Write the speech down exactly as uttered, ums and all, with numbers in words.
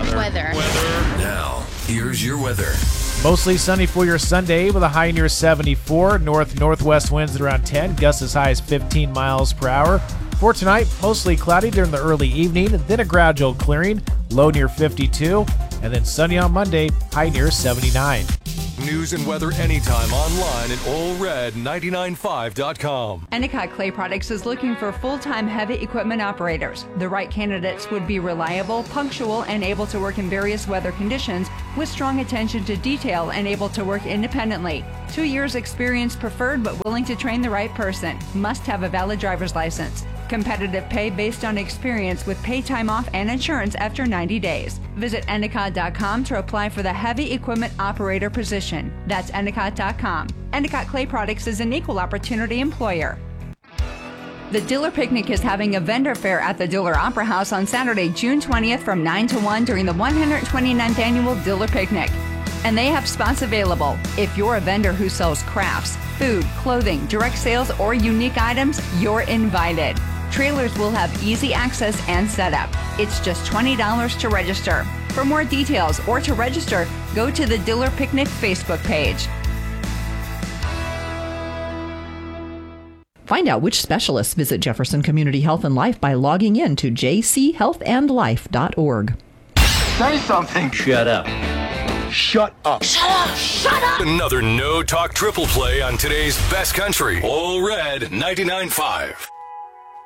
weather. Weather. Weather. Now, here's your weather. Mostly sunny for your Sunday with a high near seventy-four. North-northwest winds at around ten. Gusts as high as fifteen miles per hour. For tonight, mostly cloudy during the early evening, then a gradual clearing. Low near fifty-two. And then sunny on Monday, high near seventy-nine. News and weather anytime online at all red nine nine five dot com. Endicott Clay Products is looking for full-time heavy equipment operators. The right candidates would be reliable, punctual, and able to work in various weather conditions with strong attention to detail and able to work independently. Two years experience preferred, but willing to train the right person. Must have a valid driver's license. Competitive pay based on experience with pay time off and insurance after ninety days. Visit Endicott dot com to apply for the heavy equipment operator position. That's Endicott dot com. Endicott Clay Products is an equal opportunity employer. The Diller Picnic is having a vendor fair at the Diller Opera House on Saturday, June twentieth from nine to one during the one hundred twenty-ninth Annual Diller Picnic. And they have spots available. If you're a vendor who sells crafts, food, clothing, direct sales, or unique items, you're invited. Trailers will have easy access and setup. It's just twenty dollars to register. For more details or to register, go to the Diller Picnic Facebook page. Find out which specialists visit Jefferson Community Health and Life by logging in to j c health and life dot org. Say something. Shut up. Shut up. Shut up! Shut up! Another no-talk triple play on today's best country. All red ninety-nine point five.